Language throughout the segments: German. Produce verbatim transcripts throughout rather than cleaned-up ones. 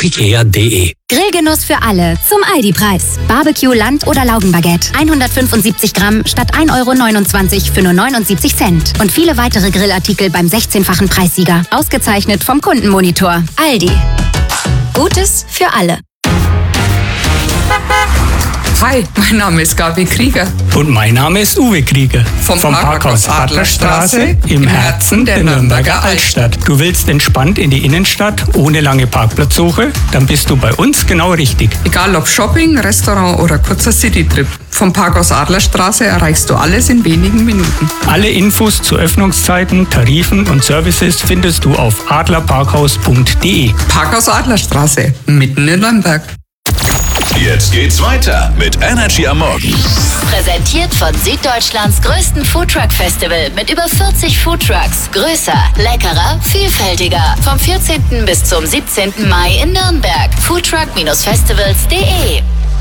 ikea punkt de. Grillgenuss für alle zum Aldi-Preis. Barbecue, Land- oder Laugenbaguette. hundertfünfundsiebzig Gramm statt ein Euro neunundzwanzig für nur neunundsiebzig Cent. Und viele weitere Grillartikel beim sechzehnfachen Preissieger. Ausgezeichnet vom Kundenmonitor. Aldi. Gutes für alle. Hi, mein Name ist Gabi Krieger. Und mein Name ist Uwe Krieger. Vom, vom Parkhaus Adlerstraße im Herzen der Nürnberger Altstadt. Du willst entspannt in die Innenstadt ohne lange Parkplatzsuche? Dann bist du bei uns genau richtig. Egal ob Shopping, Restaurant oder kurzer Citytrip. Vom Parkhaus Adlerstraße erreichst du alles in wenigen Minuten. Alle Infos zu Öffnungszeiten, Tarifen und Services findest du auf adlerparkhaus punkt de. Parkhaus Adlerstraße, mitten in Nürnberg. Jetzt geht's weiter mit Energy am Morgen. Präsentiert von Süddeutschlands größten Foodtruck-Festival mit über vierzig Foodtrucks. Größer, leckerer, vielfältiger. Vom vierzehnten bis zum siebzehnten Mai in Nürnberg. foodtruck Festivals punkt de.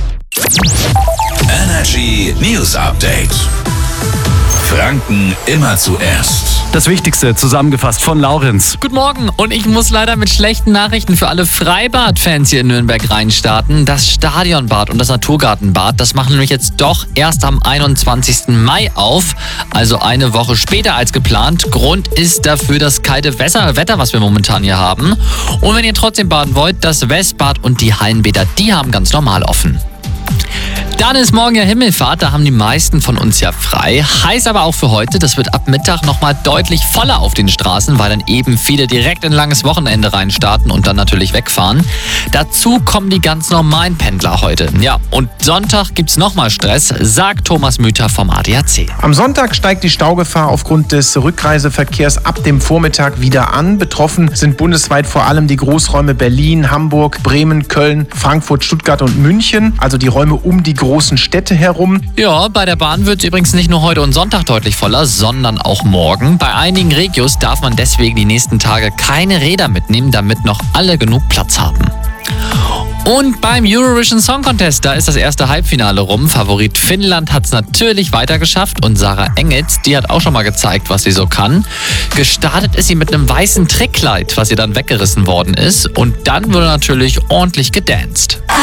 Energy News Update. Franken immer zuerst. Das Wichtigste zusammengefasst von Laurenz. Guten Morgen und ich muss leider mit schlechten Nachrichten für alle Freibad-Fans hier in Nürnberg reinstarten. Das Stadionbad und das Naturgartenbad, das machen nämlich jetzt doch erst am einundzwanzigsten Mai auf, also eine Woche später als geplant. Grund ist dafür das kalte Wetter, was wir momentan hier haben. Und wenn ihr trotzdem baden wollt, das Westbad und die Hallenbäder, die haben ganz normal offen. Dann ist morgen ja Himmelfahrt, da haben die meisten von uns ja frei. Heißt aber auch für heute, das wird ab Mittag nochmal deutlich voller auf den Straßen, weil dann eben viele direkt in ein langes Wochenende reinstarten und dann natürlich wegfahren. Dazu kommen die ganz normalen Pendler heute. Ja, und Sonntag gibt's nochmal Stress, sagt Thomas Müther vom A D A C. Am Sonntag steigt die Staugefahr aufgrund des Rückreiseverkehrs ab dem Vormittag wieder an. Betroffen sind bundesweit vor allem die Großräume Berlin, Hamburg, Bremen, Köln, Frankfurt, Stuttgart und München, also die Räume um die großen Städte herum. Ja, bei der Bahn wird es übrigens nicht nur heute und Sonntag deutlich voller, sondern auch morgen. Bei einigen Regios darf man deswegen die nächsten Tage keine Räder mitnehmen, damit noch alle genug Platz haben. Und beim Eurovision Song Contest, da ist das erste Halbfinale rum. Favorit Finnland hat es natürlich weitergeschafft und Sarah Engels, die hat auch schon mal gezeigt, was sie so kann. Gestartet ist sie mit einem weißen Trickkleid, was ihr dann weggerissen worden ist. Und dann wurde natürlich ordentlich gedanced.